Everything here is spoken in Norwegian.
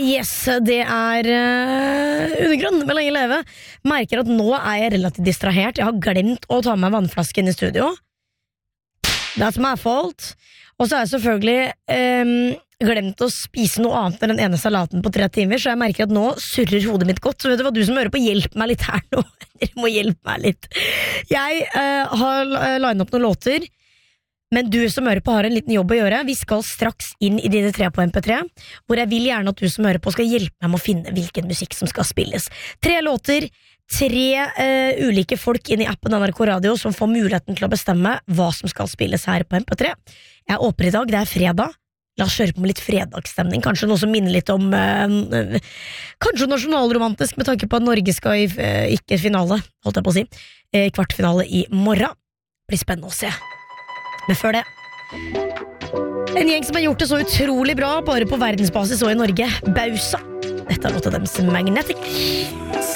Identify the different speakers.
Speaker 1: Yes, det Undergrunn med Lenge leve. Merker at nå jeg relativt distrahert. Jeg har glemt å ta med meg vannflasken i studio. That's my fault. Og så har jeg selvfølgelig glemt å spise noe annet enn den ene salaten på 3 timer, så jeg merker at nå surrer hodet mitt godt. Så vet du hva, du som hører på, hjelp meg litt her nå. Dere må hjelpe meg litt. Jeg har linet opp noen låter, men du som hører på har en liten jobb å gjøre. Vi skal straks inn i dine 3 på MP3, hvor jeg vil gjerne at du som hører på skal hjelpe meg med å finne hvilken musikk som skal spilles. 3 låter, 3 ulike folk inn i appen NRK Radio som får muligheten til å bestemme hva som skal spilles her på MP3. Jeg åpner i dag, det fredag. La oss kjøre på med litt fredagsstemning. Kanskje noe som minner litt om kanskje nasjonalromantisk, med tanke på at Norge skal i ikke finale, holdt jeg på å si, kvartfinale i morgen. Blir spennende å se. Men før det, en gjeng som har gjort det så utrolig bra bare på verdensbasis og i Norge, Bausa. Dette låta deres Magnetic.